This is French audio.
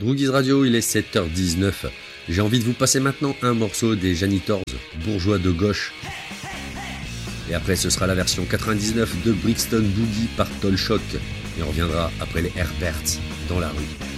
Droogies Radio, il est 7h19. J'ai envie de vous passer maintenant un morceau des Janitors, bourgeois de gauche. Et après, ce sera la version 99 de Brixton Boogie par Tall Shock. Et on reviendra après les Herberts dans la rue.